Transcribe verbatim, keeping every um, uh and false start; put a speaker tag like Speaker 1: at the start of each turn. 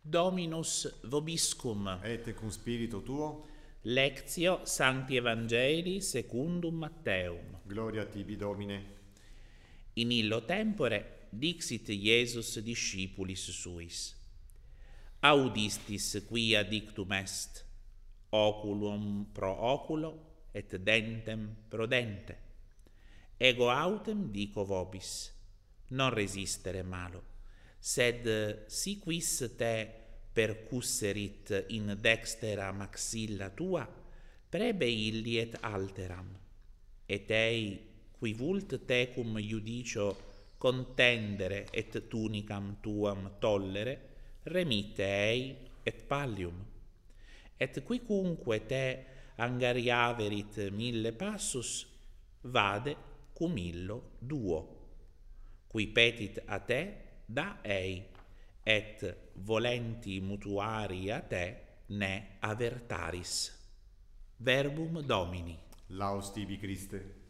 Speaker 1: Dominus vobiscum.
Speaker 2: Et cum spiritu tuo,
Speaker 1: Lectio Sancti Evangelii secundum Matteum.
Speaker 2: gloria tibi Domine.
Speaker 1: In illo tempore dixit Iesus discipulis suis: Audistis quia dictum est, oculum pro oculo et dentem pro dente. Ego autem dico vobis, non resistere malo, sed si quis te percusserit in dextera maxilla tua, prebe illi et alteram, et ei, qui vult tecum iudicio contendere et tunicam tuam tollere, remitte ei et pallium. Et quicunque te angariaverit mille passus, vade cum illo duo. Qui petit a te, da ei, et volenti mutuari a te, ne avertaris. Verbum Domini.
Speaker 2: Laus tibi Christe.